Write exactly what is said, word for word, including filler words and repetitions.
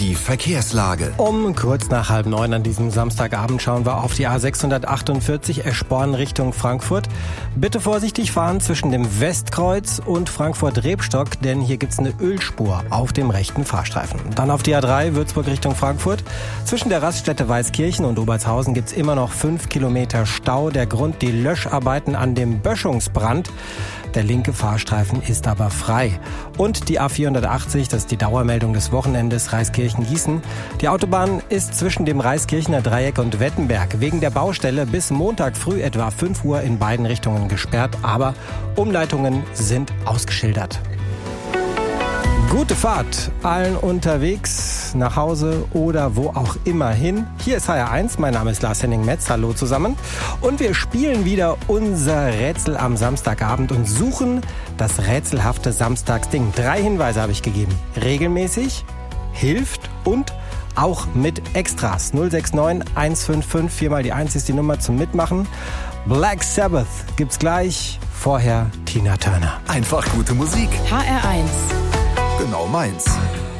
Die Verkehrslage. Um kurz nach halb neun an diesem Samstagabend schauen wir auf die A sechshundertachtundvierzig Eschborn Richtung Frankfurt. Bitte vorsichtig fahren zwischen dem Westkreuz und Frankfurt-Rebstock, denn hier gibt's eine Ölspur auf dem rechten Fahrstreifen. Dann auf die A drei Würzburg Richtung Frankfurt. Zwischen der Raststätte Weißkirchen und Obertshausen gibt's immer noch fünf Kilometer Stau. Der Grund die Löscharbeiten an dem Böschungsbrand. Der linke Fahrstreifen ist aber frei. Und die A vierhundertachtzig, das ist die Dauermeldung des Wochenendes, Reiskirchen-Gießen. Die Autobahn ist zwischen dem Reiskirchener Dreieck und Wettenberg wegen der Baustelle bis Montag früh etwa fünf Uhr in beiden Richtungen gesperrt, aber Umleitungen sind ausgeschildert. Gute Fahrt allen unterwegs, nach Hause oder wo auch immer hin. Hier ist H R eins, mein Name ist Lars-Henning Metz, hallo zusammen. Und wir spielen wieder unser Rätsel am Samstagabend und suchen das rätselhafte Samstagsding. Drei Hinweise habe ich gegeben. Regelmäßig, hilft und auch mit Extras. null sechs neun eins fünf fünf, viermal die eins ist die Nummer zum Mitmachen. Black Sabbath gibt's gleich, vorher Tina Turner. Einfach gute Musik. H R eins. Genau meins.